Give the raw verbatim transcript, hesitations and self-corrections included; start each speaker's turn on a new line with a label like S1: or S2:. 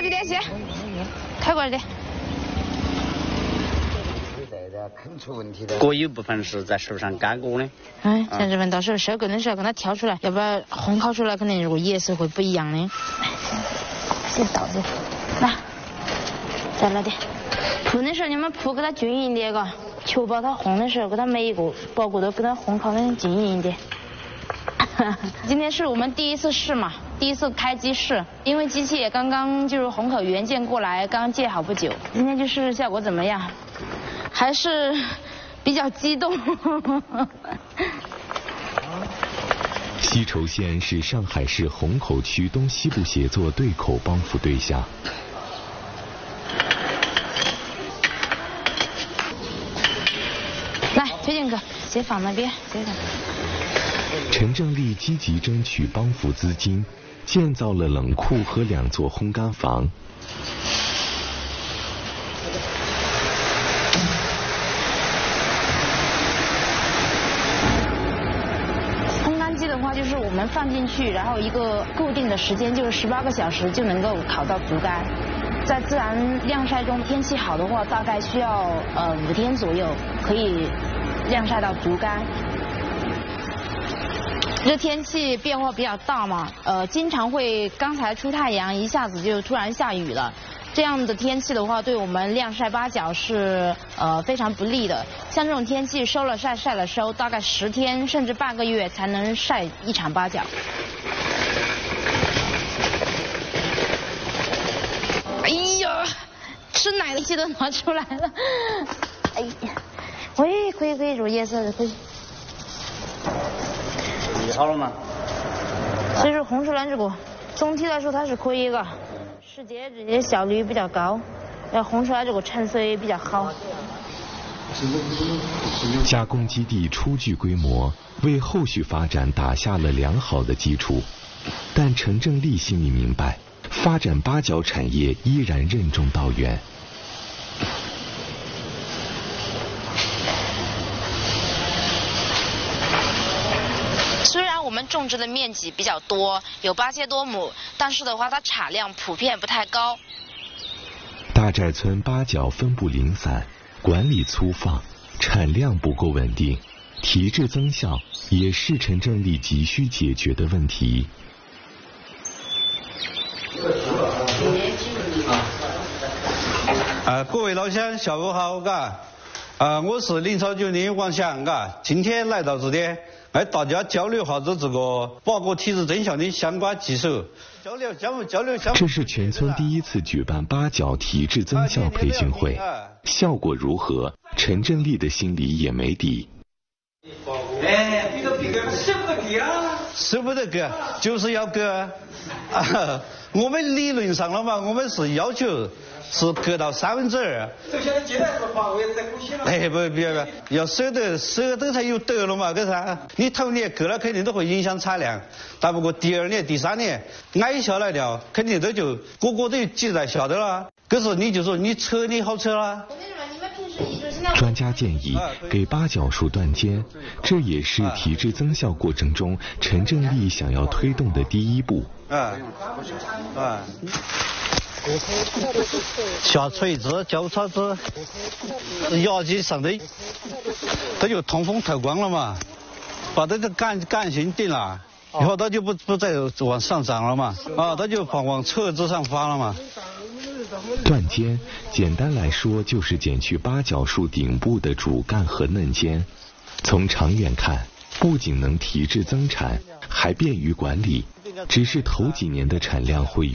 S1: 去点些，开过来点。
S2: 过有部分是在手上干过的。
S1: 哎，像这份到时候收购的时候跟它挑出来，要不然烘烤出来肯定如果颜色会不一样的。先倒这，来，再来点。铺的时候你们铺给它均匀点，嘎，确保它烘的时候给它每一个包裹都给它烘烤的均匀一点。今天是我们第一次试嘛，第一次开机试，因为机器也刚刚就是虹口原件过来，刚建好不久，今天就试试效果怎么样，还是比较激动。
S3: 西畴县是上海市虹口区东西部协作对口帮扶对象。
S1: 来，推进去，先放那边，先放。
S3: 陈正利积极争取帮扶资金，建造了冷库和两座烘干房。
S1: 烘干机的话，就是我们放进去，然后一个固定的时间，就是十八个小时就能够烤到竹竿。在自然晾晒中，天气好的话，大概需要呃五天左右可以晾晒到竹竿。这天气变化比较大嘛，呃，经常会刚才出太阳，一下子就突然下雨了。这样的天气的话，对我们晾晒八角是呃非常不利的。像这种天气，收了晒，晒了收，大概十天甚至半个月才能晒一场八角。哎呀，吃奶的气都拿出来了。哎呀，喂，可以可以，乳颜色的可以。
S2: 好了吗？
S1: 所以说红薯兰这个总体来说它是可以的，时间这些效率比较高，然后红薯兰这个成色也比较好。
S3: 加工基地初具规模，为后续发展打下了良好的基础。但陈正利心里明白，发展八角产业依然任重道远。
S1: 虽然我们种植的面积比较多，有八千多亩，但是的话，它产量普遍不太高。
S3: 大寨村八角分布零散，管理粗放，产量不够稳定，提质增效也是陈正利急需解决的问题。
S4: 啊，各位老乡，下午好，嘎，啊，我是林超九的王翔，嘎，今天来到这里。来大家交流下子这个八角提质增效的相关技术，交流交流交流相。
S3: 这是全村第一次举办八角提质增效培训会，效果如何？陈正利的心里也没底。
S4: 哎，这个这个舍不得给啊，舍不得给，就是要给啊。我们理论上了嘛，我们是要求。是割到三分之二。首先阶段是防卫在呼吸了。哎，不不不，要舍得舍得才有得了嘛，搿啥？你头年割了肯定都会影响产量，但不过第二年、第三年挨下来了，肯定都就个个都挤在下头了。可是你就说你扯你好扯了。
S3: 专家建议给八角树断尖，这也是提质增效过程中陈正利想要推动的第一步。
S4: 啊啊。下锤子、交叉子，压机上的，它就通风透光了嘛，把这个杆杆性定了，以后它就不不再往上涨了嘛，啊，它就往往车子上发了嘛。
S3: 断尖，简单来说就是剪去八角树顶部的主干和嫩尖。从长远看，不仅能提质增产，还便于管理。只是头几年的产量会